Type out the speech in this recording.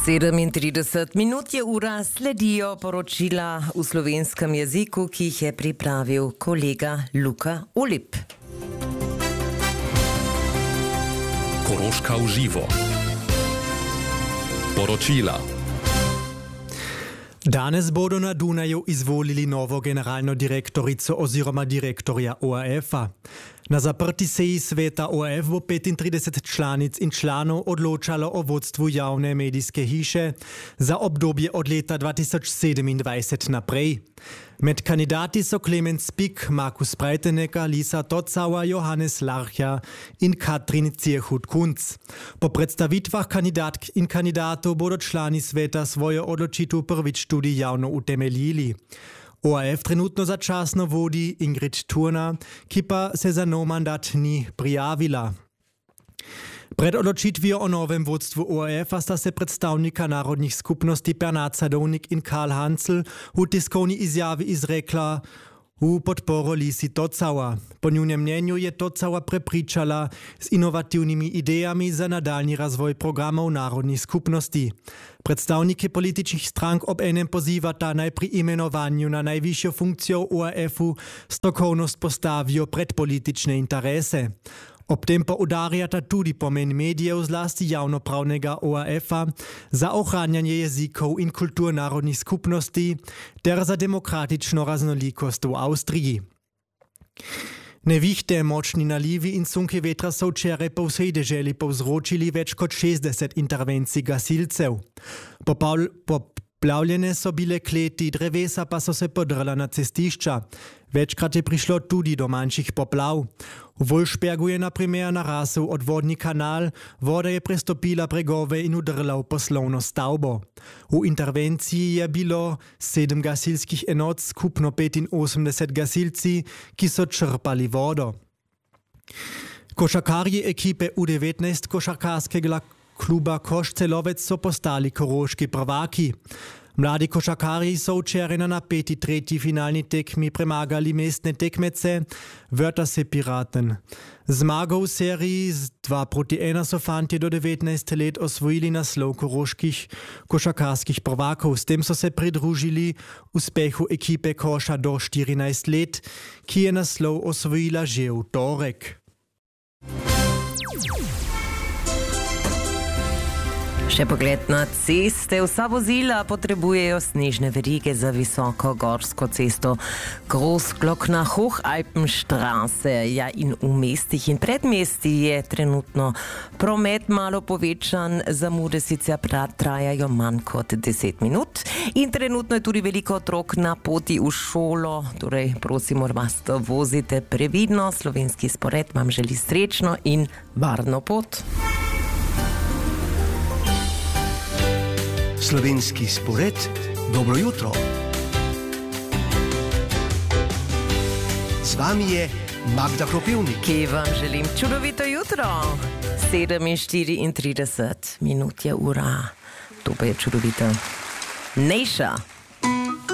37 minut je ura, sledijo poročila v slovenskem jeziku, ki jih je pripravil kolega Luka Olip. Koroška v živo. Poročila. Danes bodo na Dunaju izvolili novo generalno direktorico oziroma direktorja ORF-a. Na zaprti seji sveta ORF bo 35 članic in članov odločalo o vodstvu javne medijske hiše za obdobje od leta 2027 naprej. Med kandidati so Klemen Spik, Markus Breitenegger, Lisa Totzauer, Johannes Larcher in Katrin Zierchut-Kunz. Po predstavitvah kandidatk in kandidatov bodo člani sveta svojo odločitev prvič tudi javno utemeljili. ORF trenutno začasno vodi Ingrid Turner, ki pa se za nov mandat ni prijavila. Pred odločitvijo o novem vodstvu ORF-a sta se predstavnika narodnih skupnosti Bernard Sadovnik in Karl Hansl v tiskovni izjavi izrekla v podporo Lisi Totzauer. Po njunem mnenju je Totzauer prepričala z inovativnimi idejami za nadaljni razvoj programov narodnih skupnosti. Predstavniki političnih strank ob enem pozivata naj pri imenovanju na najvišjo funkcijo v ORF-u strokovnost postavijo pred politične interese. Ob tem pa udarjata tudi pomen medijev, zlasti javnopravnega ORF-a, za ohranjanje jezikov in kultur narodnih skupnosti ter za demokratično raznolikost v Avstriji. Nevihte, močni nalivi in sunki vetra so včeraj po vsej deželi povzročili več kot 60 intervencij gasilcev. Poplavljene so bile kleti, drevesa pa so se podrla na cestišča. Večkrat je prišlo tudi do manjših poplav. V Wolfsbergu je na primer narasel odvodni kanal, voda je prestopila bregove in udrla v poslovno stavbo. V intervenciji je bilo 7 gasilskih enot, skupno 85 gasilci, ki so črpali vodo. Košarkarji ekipe U19 košarkarskega kluba Košcelovec so postali koroški prvaki. Mladi košarkarji so včeraj na napeti tretji finalni tekmi premagali mestne tekmece Wörthersee Piraten. Zmago v seriji z 2-1 so fantje do 19 let osvojili naslov koroških košarkarskih prvakov. S tem so se pridružili uspehu ekipe Koša do 14 let, ki je naslov osvojila že v torek. Še pogled na ceste. Vsa vozila potrebujejo snežne verige za visoko gorsko cesto Großglockner Hochalpenstraße. Ja, in v mestih in predmestih je trenutno promet malo povečan, zamude sicer trajajo manj kot 10 minut. In trenutno je tudi veliko otrok na poti v šolo, torej prosimo vas, da vozite previdno. Slovenski spored vam želi srečno in varno pot. Slovenski spored, dobro jutro. Z vami je Magda Kropivnik, ki vam želim čudovito jutro. 7:34 minut je ura. To pa je čudovita Nejša.